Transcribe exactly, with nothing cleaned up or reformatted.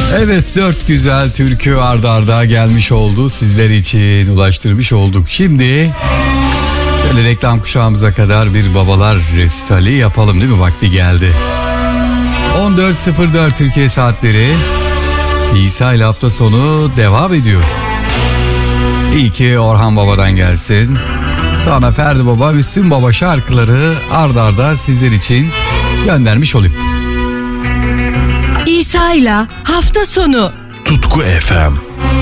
Evet, dört güzel türkü arda arda gelmiş oldu. Sizler için ulaştırmış olduk. Şimdi şöyle reklam kuşağımıza kadar bir babalar resitali yapalım, değil mi? Vakti geldi. on dört sıfır dört Türkiye saatleri. İsa ile hafta sonu devam ediyor. İyi ki Orhan Baba'dan gelsin. Sonra Ferdi Baba, Müslüm Baba şarkıları arda arda sizler için göndermiş olayım. İsa ile hafta sonu. Tutku F M.